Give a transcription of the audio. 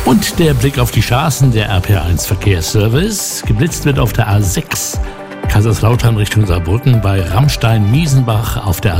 Und der Blick auf die Straßen, der RPR1 Verkehrsservice. Geblitzt wird auf der A6 Kaiserslautern Richtung Saarbrücken bei Rammstein-Miesenbach, auf der